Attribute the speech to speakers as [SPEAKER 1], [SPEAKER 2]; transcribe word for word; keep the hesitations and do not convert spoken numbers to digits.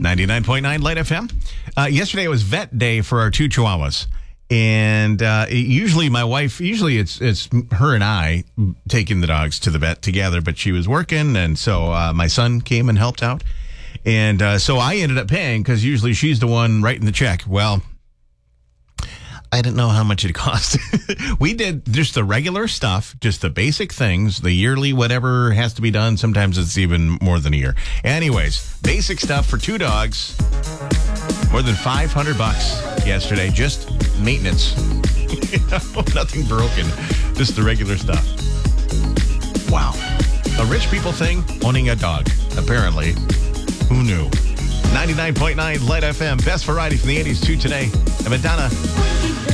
[SPEAKER 1] ninety-nine point nine Light F M. Uh, yesterday was vet day for our two chihuahuas. And uh, it, usually my wife, usually it's it's her and I taking the dogs to the vet together, but she was working. And so uh, my son came and helped out. And uh, so I ended up paying because usually she's the one writing the check. Well, I didn't know how much it cost. We did just the regular stuff, just the basic things, the yearly, whatever has to be done. Sometimes it's even more than a year. Anyways, basic stuff for two dogs. More than five hundred bucks yesterday. Just maintenance. Nothing broken. Just the regular stuff. Wow. A rich people thing, owning a dog, apparently. Who knew? ninety-nine point nine Light F M. Best variety from the eighties to today. And Madonna.